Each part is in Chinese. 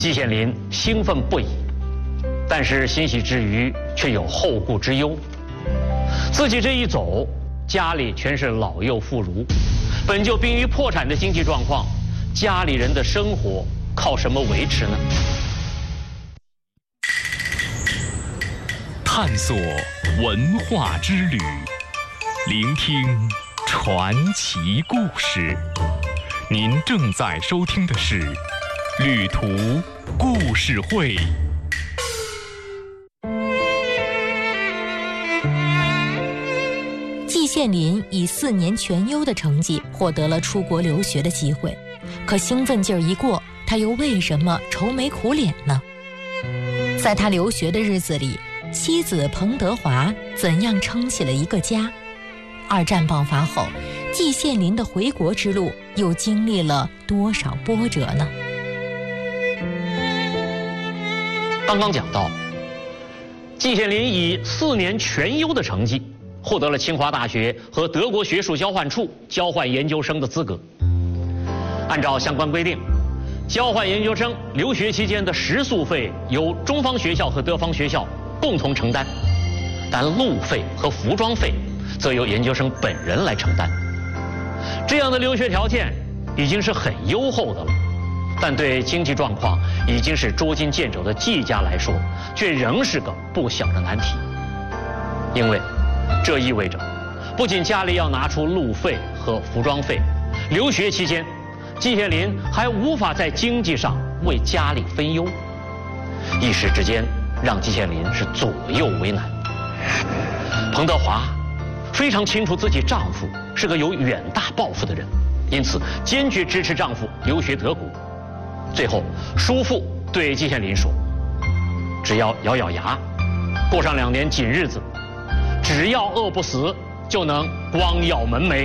季羡林兴奋不已，但是欣喜之余却有后顾之忧。自己这一走，家里全是老幼妇孺，本就濒于破产的经济状况，家里人的生活靠什么维持呢？ 探索文化之旅，聆听传奇故事。您正在收听的是《旅途故事会》。 季羡林以4年全优的成绩获得了出国留学的机会，可兴奋劲儿一过，他又为什么愁眉苦脸呢？在他留学的日子里，妻子彭德华怎样撑起了一个家？二战爆发后，季羡林的回国之路又经历了多少波折呢？ 刚刚讲到，季羡林以4年全优的成绩获得了清华大学和德国学术交换处交换研究生的资格。按照相关规定，交换研究生留学期间的食宿费由中方学校和德方学校共同承担，但路费和服装费则由研究生本人来承担。这样的留学条件已经是很优厚的了，但对经济状况已经是捉襟见肘的季家来说，却仍是个不小的难题。因为这意味着，不仅家里要拿出路费和服装费，留学期间，季羡林还无法在经济上为家里分忧，一时之间让季羡林是左右为难。彭德华非常清楚自己丈夫是个有远大抱负的人，因此坚决支持丈夫留学德国。最后，叔父对季羡林说：“只要咬咬牙，过上2年紧日子，只要饿不死，就能光耀门楣。”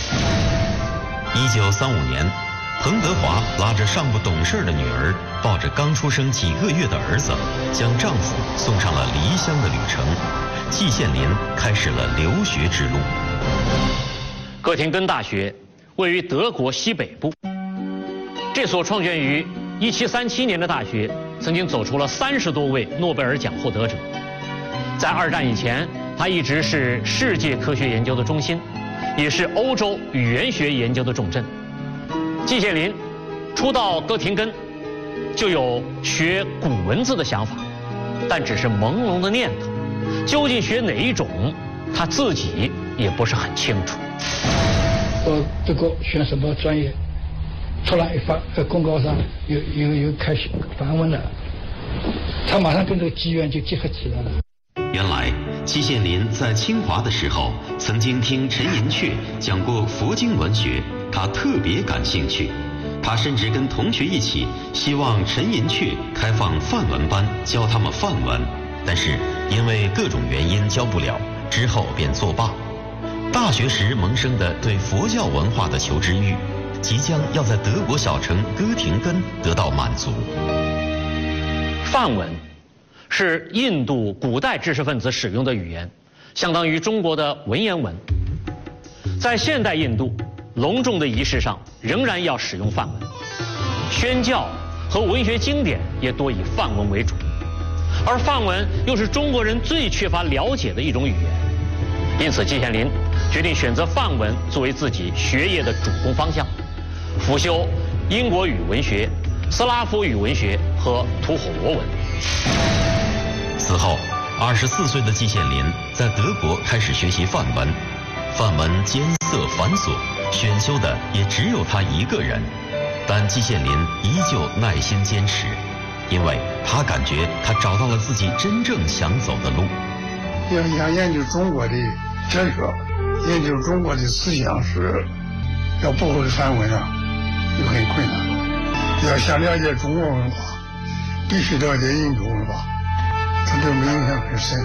1935年，彭德华拉着尚不懂事的女儿，抱着刚出生几个月的儿子，将丈夫送上了离乡的旅程。季羡林开始了留学之路。 哥廷根大学位于德国西北部，这所创建于1737年的大学，曾经走出了30多位诺贝尔奖获得者。在2战以前，它一直是世界科学研究的中心，也是欧洲语言学研究的重镇。季羡林初到哥廷根，就有学古文字的想法，但只是朦胧的念头，究竟学哪一种，他自己也不是很清楚。 德国选什么专业，突然一发公告上有开梵文了，他马上跟这个机缘就结合起来了。 原来季羡林在清华的时候，曾经听陈寅恪讲过佛经文学，他特别感兴趣。他甚至跟同学一起希望陈寅恪开放范文班，教他们范文，但是因为各种原因教不了，之后便作罢。大学时萌生的对佛教文化的求知欲，即将要在德国小城哥廷根得到满足。 梵文是印度古代知识分子使用的语言，相当于中国的文言文。在现代印度，隆重的仪式上仍然要使用梵文，宣教和文学经典也多以梵文为主，而梵文又是中国人最缺乏了解的一种语言，因此季羡林决定选择梵文作为自己学业的主攻方向，辅修英国语文学、斯拉夫语文学和吐火罗文。 此后，24岁的季羡林在德国开始学习梵文，梵文艰涩繁琐，选修的也只有他一个人，但季羡林依旧耐心坚持，因为他感觉他找到了自己真正想走的路。 要想研究中国的哲学，研究中国的思想史，要不会梵文啊，就很困难。要想了解中国文化，必须了解印度文化，它对我们影响很深。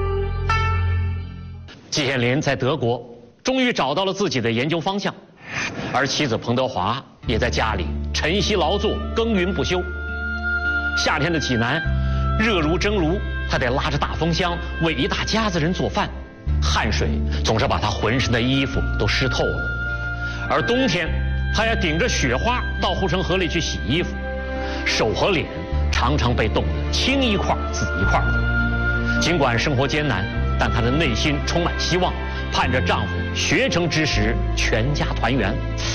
季羡林在德国终于找到了自己的研究方向，而妻子彭德华也在家里晨曦劳作，耕耘不休。夏天的济南热如蒸炉，他得拉着大风箱为一大家子人做饭，汗水总是把他浑身的衣服都湿透了。而冬天，他要顶着雪花到护城河里去洗衣服，手和脸常常被冻得青一块紫一块的。尽管生活艰难，但她的内心充满希望，盼着丈夫学成之时全家团圆。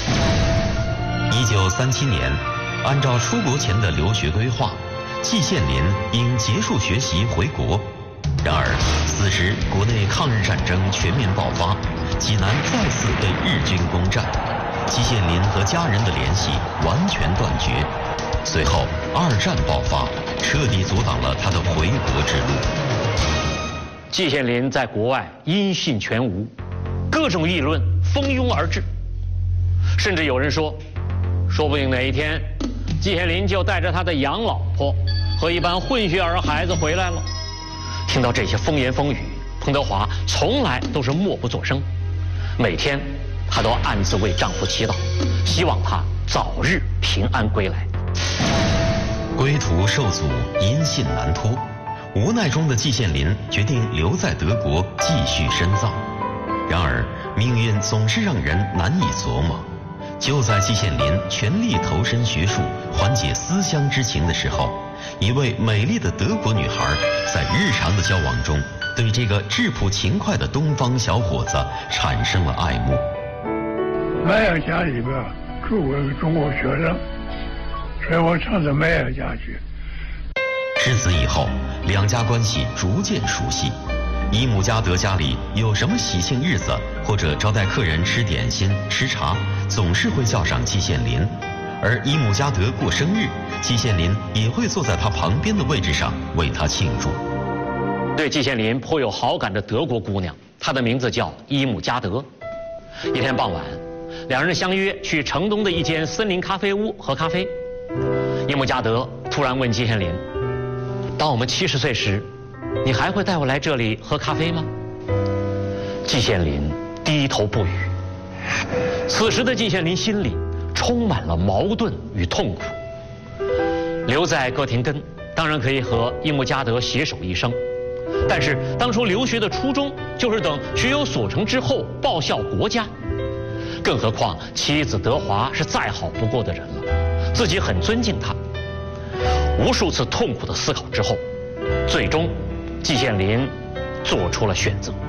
1937年，按照出国前的留学规划，季羡林应结束学习回国。然而，此时国内抗日战争全面爆发，济南再次被日军攻占，季羡林和家人的联系完全断绝。随后，二战爆发，彻底阻挡了他的回国之路。 季羡林在国外音信全无，各种议论蜂拥而至，甚至有人说不定哪一天，季羡林就带着他的洋老婆和一班混血儿孩子回来了。听到这些风言风语，彭德华从来都是默不作声，每天她都暗自为丈夫祈祷，希望他早日平安归来。 归途受阻，音信难托，无奈中的季羡林决定留在德国继续深造。然而，命运总是让人难以琢磨。就在季羡林全力投身学术，缓解思乡之情的时候，一位美丽的德国女孩在日常的交往中，对这个质朴勤快的东方小伙子产生了爱慕。 梅尔家里边住过一个中国学生，所以我上到梅尔家去。 至此以后，两家关系逐渐熟悉。伊姆加德家里有什么喜庆日子，或者招待客人吃点心、吃茶，总是会叫上季羡林。而伊姆加德过生日，季羡林也会坐在他旁边的位置上为他庆祝。 对季羡林颇有好感的德国姑娘，她的名字叫伊姆加德。一天傍晚，两人相约去城东的一间森林咖啡屋喝咖啡。伊姆加德突然问季羡林：“当我们70岁时，你还会带我来这里喝咖啡吗？”季羡林低头不语。此时的季羡林心里充满了矛盾与痛苦。留在哥廷根，当然可以和伊姆加德携手一生，但是当初留学的初衷就是等学有所成之后报效国家。更何况妻子德华是再好不过的人了，自己很尊敬她。无数次痛苦的思考之后，最终季羡林做出了选择。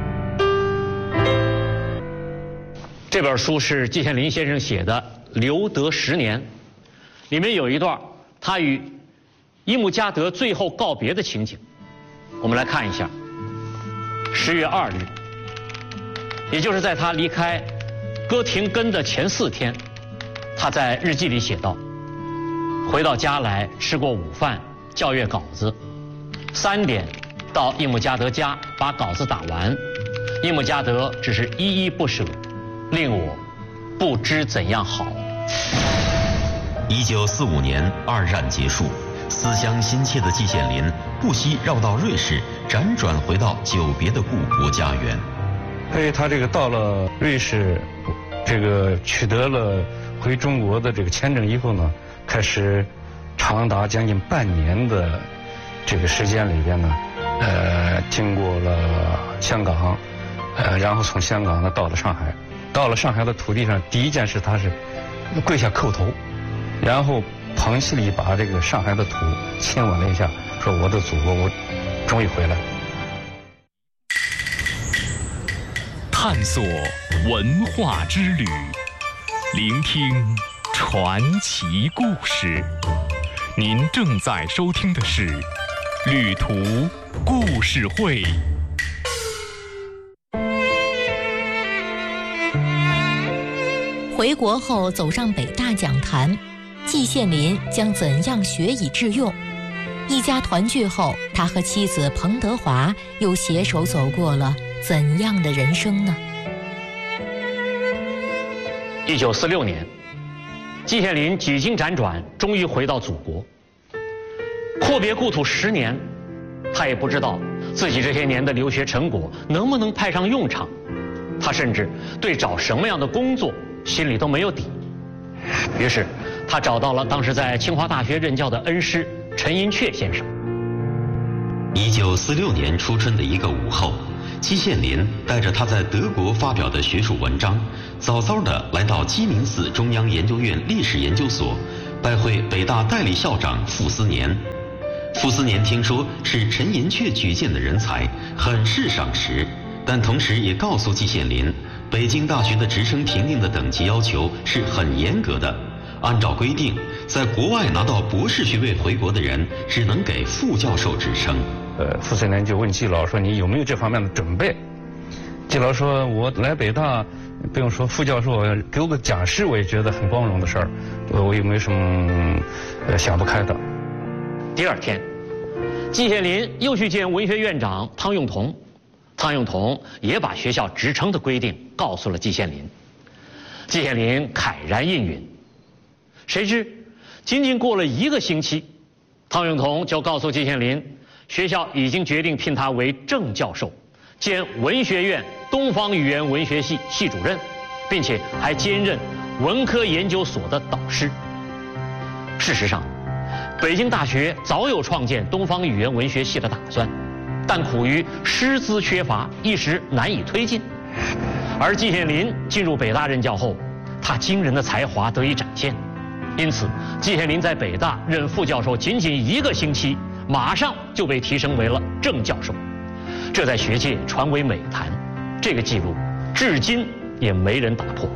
这本书是季羡林先生写的《留德10年》，里面有一段他与伊姆加德最后告别的情景，我们来看一下。10月2日，也就是在他离开哥廷根的前4天，他在日记里写道：回到家来，吃过午饭，校阅稿子，3点到伊姆加德家把稿子打完，伊姆加德只是依依不舍，令我不知怎样好。 1945年二战结束，思乡心切的季羡林不惜绕道瑞士，辗转回到久别的故国家园。 所以他这个到了瑞士，这个取得了回中国的这个签证以后呢，开始长达将近半年的这个时间里边呢，经过了香港，然后从香港呢到了上海。到了上海的土地上，第一件事他是跪下叩头，然后彭熙礼把这个上海的土亲吻了一下，说：“我的祖国，我终于回来了。” 探索文化之旅，聆听传奇故事。您正在收听的是《旅途故事会》。 回国后走上北大讲坛，季羡林将怎样学以致用？一家团聚后，他和妻子彭德华又携手走过了怎样的人生呢 ？1946年，季羡林几经辗转，终于回到祖国。阔别故土10年，他也不知道自己这些年的留学成果能不能派上用场。他甚至对找什么样的工作心里都没有底。于是，他找到了当时在清华大学任教的恩师陈寅恪先生。 1946年初春的一个午后，季羡林带着他在德国发表的学术文章，早早地来到鸡鸣寺中央研究院历史研究所， 拜会北大代理校长傅斯年。傅斯年听说是陈寅恪举荐的人才，很是赏识，但同时也告诉季羡林，北京大学的职称评定的等级要求是很严格的，按照规定，在国外拿到博士学位回国的人只能给副教授职称。 傅斯年就问季老说：“你有没有这方面的准备？”季老说：“我来北大，不用说副教授，给我个讲师，我也觉得很光荣的事儿。我有没有什么想不开的？” 第二天，季羡林又去见文学院长汤用彤，汤用彤也把学校职称的规定告诉了季羡林。季羡林慨然应允。谁知，仅仅过了1个星期，汤用彤就告诉季羡林，学校已经决定聘他为正教授，兼文学院东方语言文学系系主任，并且还兼任文科研究所的导师。事实上，北京大学早有创建东方语言文学系的打算，但苦于师资缺乏，一时难以推进。而季羡林进入北大任教后，他惊人的才华得以展现，因此季羡林在北大任副教授仅仅1个星期，马上就被提升为了正教授，这在学界传为美谈。这个记录至今也没人打破。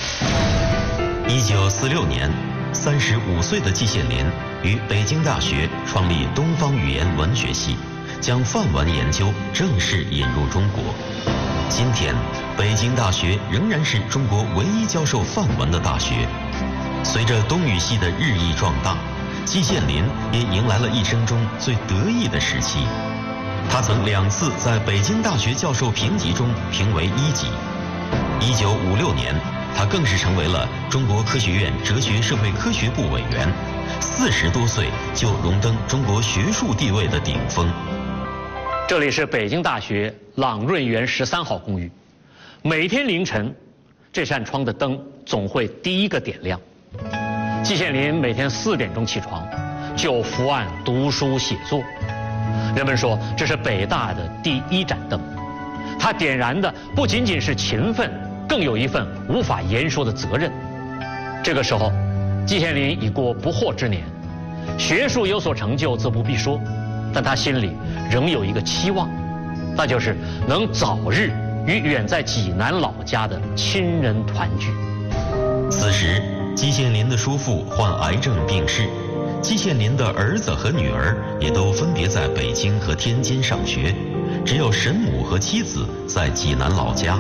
1946年，35岁的季羡林于北京大学创立东方语言文学系，将范文研究正式引入中国。今天，北京大学仍然是中国唯一教授范文的大学。随着东语系的日益壮大，季羡林也迎来了一生中最得意的时期。他曾2次在北京大学教授评级中评为1级。1956年，他更是成为了中国科学院哲学社会科学部委员，40多岁就荣登中国学术地位的顶峰。 这里是北京大学朗润园13号公寓，每天凌晨，这扇窗的灯总会第一个点亮。季羡林每天4点钟起床，就伏案读书写作。人们说这是北大的第1盏灯，他点燃的不仅仅是勤奋，更有一份无法言说的责任。这个时候，季羡林已过不惑之年，学术有所成就自不必说，但他心里仍有一个期望，那就是能早日与远在济南老家的亲人团聚。 此时，季羡林的叔父患癌症病逝，季羡林的儿子和女儿也都分别在北京和天津上学，只有神母和妻子在济南老家。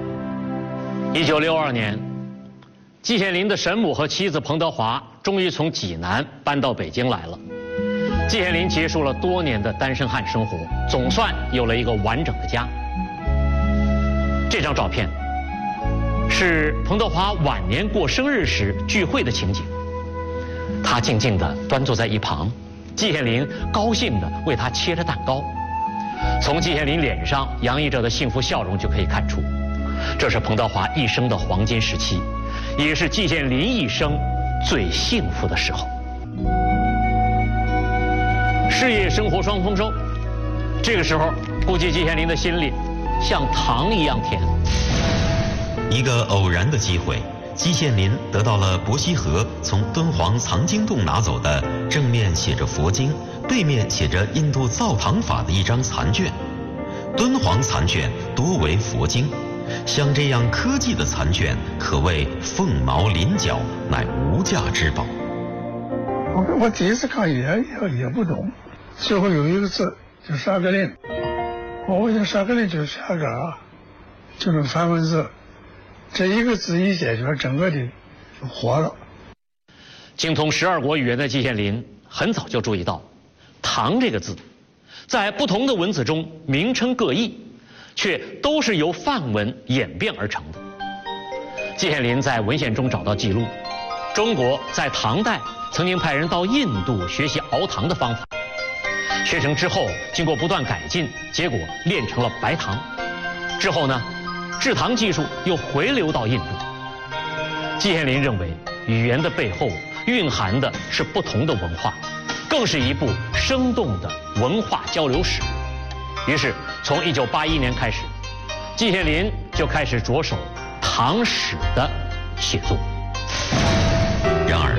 1962年，季羡林的神母和妻子彭德华终于从济南搬到北京来了。季羡林结束了多年的单身汉生活，总算有了一个完整的家。这张照片是彭德华晚年过生日时聚会的情景，他静静地端坐在一旁，季羡林高兴地为他切着蛋糕。从季羡林脸上洋溢着的幸福笑容就可以看出，这是彭德华一生的黄金时期，也是季羡林一生最幸福的时候。事业生活双丰收，这个时候估计季羡林的心里像糖一样甜。 一个偶然的机会，季羡林得到了伯希和从敦煌藏经洞拿走的正面写着佛经，背面写着印度造唐法的一张残卷。敦煌残卷多为佛经，像这样科技的残卷可谓凤毛麟角，乃无价之宝。 我第一次看也不懂，最后有一个字就沙格令，我想沙格令就是沙格啊，就是梵文字，这一个字一解决，整个的就活了。 精通12国语言的季羡林很早就注意到，唐这个字在不同的文字中名称各异，却都是由梵文演变而成的。季羡林在文献中找到记录，中国在唐代曾经派人到印度学习熬糖的方法，学成之后经过不断改进，结果炼成了白糖。之后呢，制糖技术又回流到印度。季羡林认为，语言的背后蕴含的是不同的文化，更是一部生动的文化交流史。于是，从1981年开始，季羡林就开始着手唐史的写作。 然而，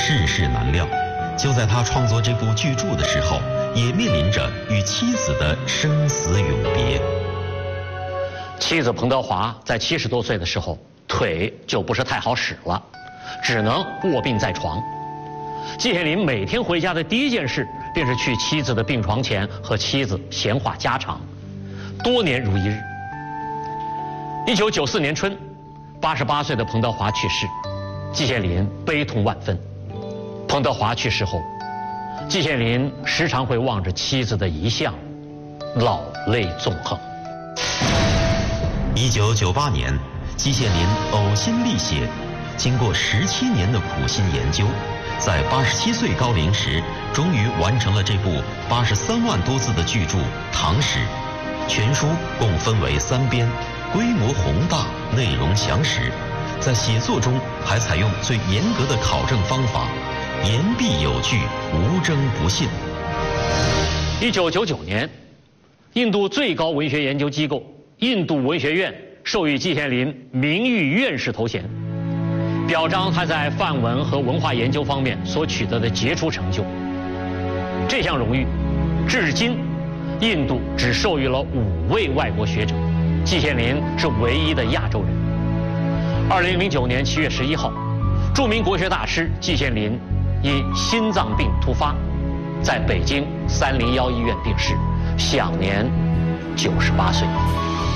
世事难料。就在他创作这部巨著的时候，也面临着与妻子的生死永别。 妻子彭德华在70多岁的时候，腿就不是太好使了，只能卧病在床。季羡林每天回家的第一件事，便是去妻子的病床前和妻子闲话家常，多年如一日。1994年春，88岁的彭德华去世，季羡林悲痛万分。彭德华去世后，季羡林时常会望着妻子的遗像，老泪纵横。 1998年，季羡林呕心沥血，经过17年的苦心研究，在87岁高龄时，终于完成了这部83万多字的巨著《唐史》。全书共分为3编，规模宏大，内容详实。在写作中还采用最严格的考证方法，言必有据，无争不信。 1999年，印度最高文学研究机构印度文学院授予季羡林名誉院士头衔，表彰他在范文和文化研究方面所取得的杰出成就。这项荣誉，至今印度只授予了5位外国学者，季羡林是唯一的亚洲人。2009年7月11号，著名国学大师季羡林因心脏病突发，在北京301医院病逝，享年98岁。